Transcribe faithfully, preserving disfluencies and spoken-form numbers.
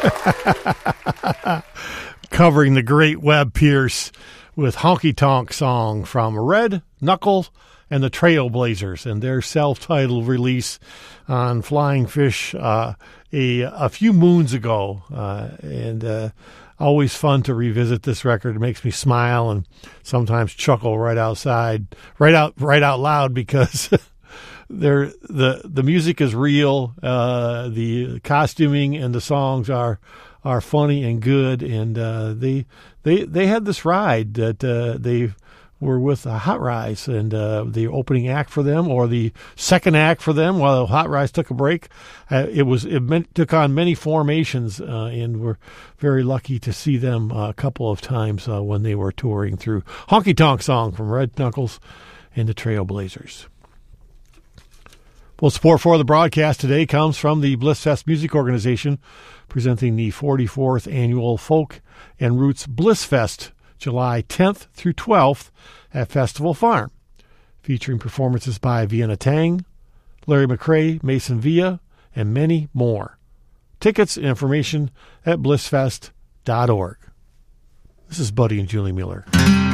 Covering the great Webb Pierce with Honky Tonk Song from Red Knuckle and the Trailblazers and their self-titled release on Flying Fish uh, a, a few moons ago. Uh, and uh, always fun to revisit this record. It makes me smile and sometimes chuckle right outside, right out, right out loud because they're, the the music is real. Uh, the costuming and the songs are are funny and good, and uh, they they they had this ride that uh, they were with uh, Hot Rise, and uh, the opening act for them, or the second act for them, while Hot Rise took a break. Uh, it was it meant, took on many formations, uh, and we're very lucky to see them uh, a couple of times uh, when they were touring through. Honky Tonk Song from Red Knuckles and the Trailblazers. Well, support for the broadcast today comes from the Blissfest Music Organization, presenting the forty-fourth Annual Folk and Roots Blissfest, July tenth through twelfth at Festival Farm, featuring performances by Vienna Tang, Larry McCray, Mason Villa, and many more. Tickets and information at blissfest dot org. This is Buddy and Julie Mueller.